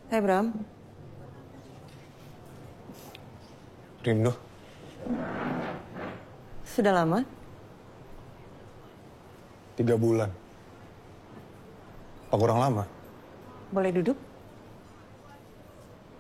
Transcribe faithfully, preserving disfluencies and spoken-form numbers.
Hai Bram. Rindu. Sudah lama? Tiga bulan. Apa kurang lama? Boleh duduk?